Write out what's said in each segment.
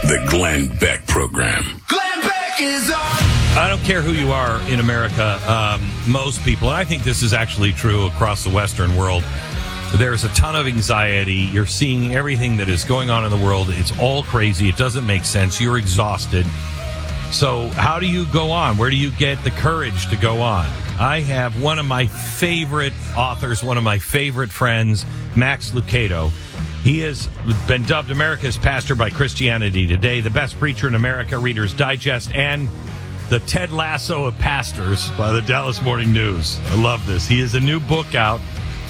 The Glenn Beck Program. Glenn Beck is on. I don't care who you are in America, most people, and I think this is actually true across the Western world, there's a ton of anxiety. You're seeing everything that is going on in the world. It's all crazy. It doesn't make sense. You're exhausted. So how do you go on? Where do you get the courage to go on? I have one of my favorite authors, one of my favorite friends, Max Lucado. He has been dubbed America's pastor by Christianity Today, the best preacher in America, Reader's Digest, and the Ted Lasso of pastors by the Dallas Morning News. I love this. He has a new book out,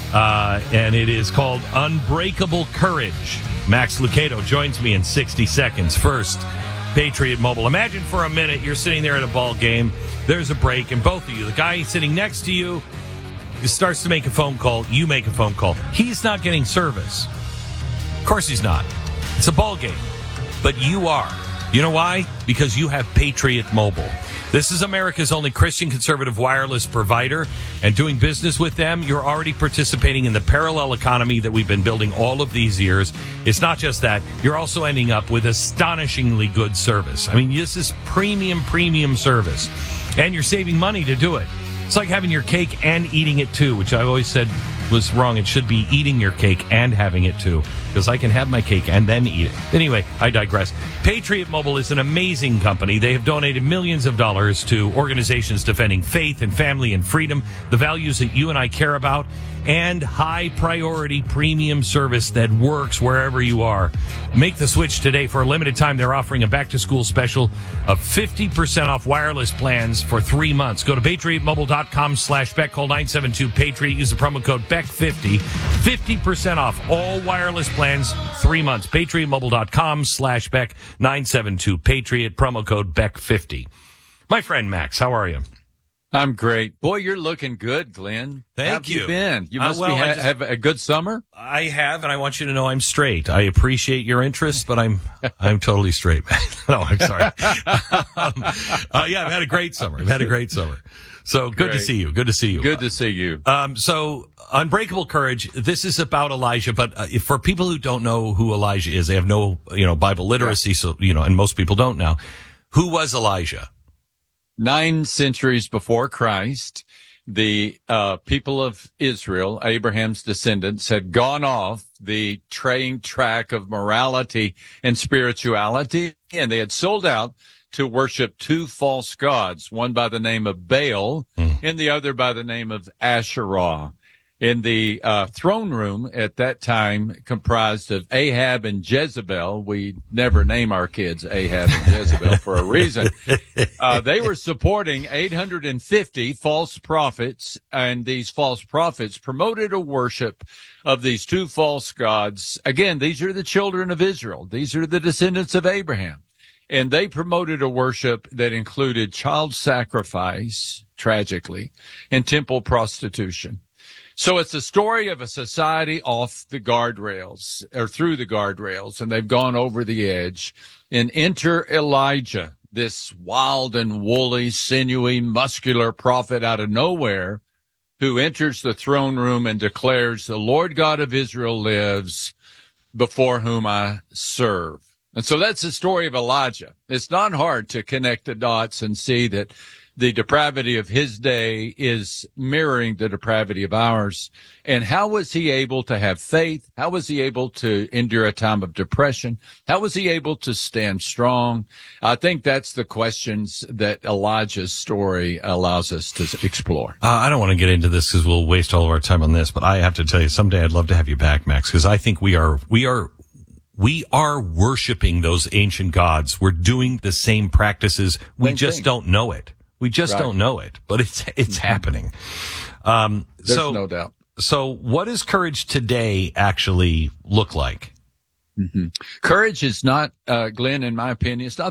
and it is called Unbreakable Courage. Max Lucado joins me in 60 seconds. First, Patriot Mobile. Imagine for a minute you're sitting there at a ball game. There's a break, and both of you, the guy sitting next to you, starts to make a phone call. You make a phone call. He's not getting service. Of course he's not. It's a ball game. But you are. You know why? Because you have Patriot Mobile. This is America's only Christian conservative wireless provider, and doing business with them, you're already participating in the parallel economy that we've been building all of these years. It's not just that. You're also ending up with astonishingly good service. I mean, this is premium service, and you're saving money to do it. It's like having your cake and eating it too, which I always said was wrong. It should be eating your cake and having it too, because I can have my cake and then eat it. Anyway, I digress. Patriot Mobile is an amazing company. They have donated millions of dollars to organizations defending faith and family and freedom, the values that you and I care about, and high priority premium service that works wherever you are. Make the switch today. For a limited time, they're offering a back-to-school special of 50% off wireless plans for 3 months. Go to patriotmobile.com/Beck. Call 972-PATRIOT. Use the promo code BECK50. 50% off all wireless plans, 3 months. patriotmobile.com/Beck. 972-PATRIOT. Promo code BECK50. My friend Max, how are you? I'm great. Boy, you're looking good, Glenn. Thank How have you. you been? You must well, have a good summer? I have, and I want you to know I'm straight. I appreciate your interest, but I'm totally straight, man. No, I'm sorry. Yeah, I've had a great summer. So good to see you. Good to see you. Good to see you. So Unbreakable Courage, this is about Elijah, but for people who don't know who Elijah is, they have no, Bible literacy, so, and most people don't now. Who was Elijah? 9 centuries before Christ, the people of Israel, Abraham's descendants, had gone off the train track of morality and spirituality, and they had sold out to worship 2 false gods, one by the name of Baal and the other by the name of Asherah. In the throne room at that time, comprised of Ahab and Jezebel. We never name our kids Ahab and Jezebel for a reason. They were supporting 850 false prophets, and these false prophets promoted a worship of these 2 false gods. Again, these are the children of Israel. These are the descendants of Abraham. And they promoted a worship that included child sacrifice, tragically, and temple prostitution. So it's a story of a society off the guardrails, or through the guardrails, and they've gone over the edge. And enter Elijah, this wild and woolly, sinewy, muscular prophet out of nowhere, who enters the throne room and declares, "The Lord God of Israel lives, before whom I serve." And so that's the story of Elijah. It's not hard to connect the dots and see that the depravity of his day is mirroring the depravity of ours. And how was he able to have faith? How was he able to endure a time of depression? How was he able to stand strong? I think that's the questions that Elijah's story allows us to explore. I don't want to get into this because we'll waste all of our time on this, but I have to tell you, someday I'd love to have you back, Max, because I think we are worshiping those ancient gods. We're doing the same practices. We just don't know it. We just don't know it, but it's happening. There's no doubt. So what does courage today actually look like? Courage is not, Glenn, in my opinion, it's not